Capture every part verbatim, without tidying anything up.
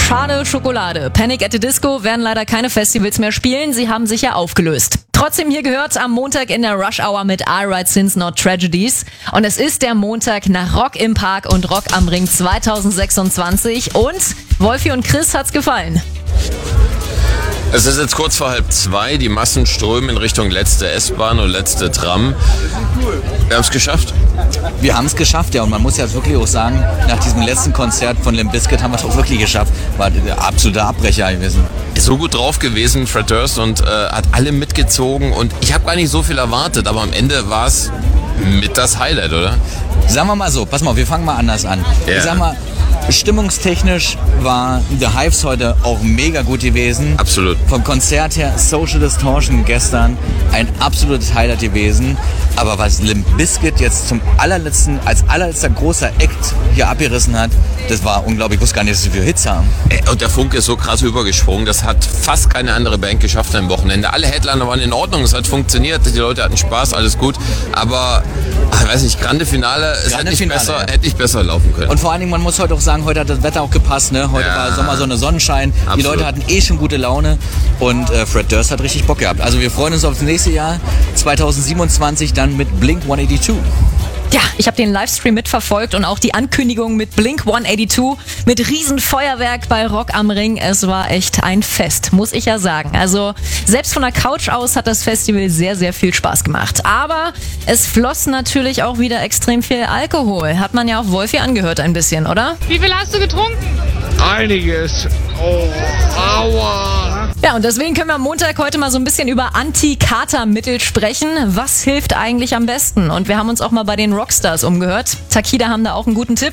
Schade Schokolade. Panic at the Disco werden leider keine Festivals mehr spielen. Sie haben sich ja aufgelöst. Trotzdem hier gehört am Montag in der Rush Hour mit I Write Sins Not Tragedies. Und es ist der Montag nach Rock im Park und Rock am Ring zwanzig sechsundzwanzig. Und Wolfi und Chris hat's gefallen. Es ist jetzt kurz vor halb zwei, die Massen strömen in Richtung letzte S-Bahn und letzte Tram. Wir haben es geschafft. Wir haben es geschafft, ja. Und man muss ja wirklich auch sagen, nach diesem letzten Konzert von Limp Bizkit haben wir es auch wirklich geschafft. War der absolute Abbrecher gewesen. So gut drauf gewesen, Fred Durst, und äh, hat alle mitgezogen. Und ich habe gar nicht so viel erwartet, aber am Ende war es mit das Highlight, oder? Sagen wir mal so, pass mal, wir fangen mal anders an. Ja. Ich sag mal, stimmungstechnisch war The Hives heute auch mega gut gewesen. Absolut. Vom Konzert her, Social Distortion gestern, ein absolutes Highlight gewesen. Aber was Limp Bizkit jetzt zum allerletzten, als allerletzter großer Act hier abgerissen hat, das war unglaublich. Ich wusste gar nicht, dass sie viele Hits haben. Und der Funke ist so krass übergesprungen, das hat fast keine andere Band geschafft am Wochenende. Alle Headliner waren in Ordnung, es hat funktioniert, die Leute hatten Spaß, alles gut. Aber, ich weiß nicht, Grande Finale, es Grande hätte nicht, Finale, besser, ja. hätte nicht besser laufen können. Und vor allen Dingen, man muss heute auch sagen, heute hat das Wetter auch gepasst. Ne? Heute Ja. war Sommer, Sonne, Sonnenschein. Absolut. Die Leute hatten eh schon gute Laune. Und äh, Fred Durst hat richtig Bock gehabt. Also wir freuen uns aufs nächste Jahr, zwanzig siebenundzwanzig, dann mit Blink hundertzweiundachtzig. Ja, ich habe den Livestream mitverfolgt und auch die Ankündigung mit Blink hundertzweiundachtzig mit Riesenfeuerwerk bei Rock am Ring. Es war echt ein Fest, muss ich ja sagen. Also selbst von der Couch aus hat das Festival sehr, sehr viel Spaß gemacht. Aber es floss natürlich auch wieder extrem viel Alkohol. Hat man ja auch Wolfi angehört ein bisschen, oder? Wie viel hast du getrunken? Einiges. Oh, aua. Ja, und deswegen können wir am Montag heute mal so ein bisschen über Anti-Kater-Mittel sprechen. Was hilft eigentlich am besten? Und wir haben uns auch mal bei den Rockstars umgehört. Takida haben da auch einen guten Tipp.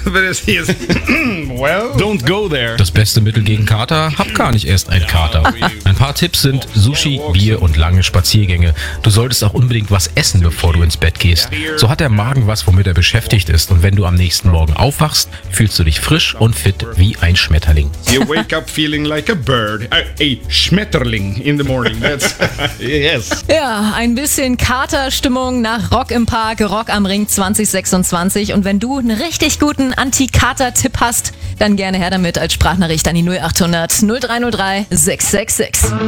Well, Don't go there. Das beste Mittel gegen Kater? Hab gar nicht erst einen Kater. Ein paar Tipps sind Sushi, Bier und lange Spaziergänge. Du solltest auch unbedingt was essen, bevor du ins Bett gehst. So hat der Magen was, womit er beschäftigt ist. Und wenn du am nächsten Morgen aufwachst, fühlst du dich frisch und fit wie ein Schmetterling. You wake up feeling like a bird. A, a Schmetterling in the morning. That's yes. Ja, ein bisschen Katerstimmung nach Rock im Park, Rock am Ring zwanzig sechsundzwanzig. Und wenn du einen richtig guten Anti-Kater-Tipp hast, dann gerne her damit als Sprachnachricht an die null acht hundert null drei null drei sechs sechs sechs.